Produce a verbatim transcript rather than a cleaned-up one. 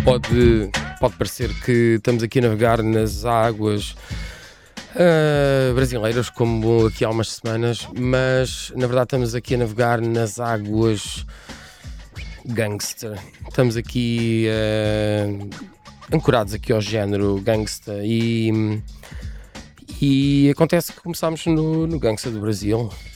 Pode, pode parecer que estamos aqui a navegar nas águas uh, brasileiras, como aqui há umas semanas, mas na verdade estamos aqui a navegar nas águas gangster. Estamos aqui uh, ancorados aqui ao género gangsta e, e acontece que começámos no, no gangsta do Brasil.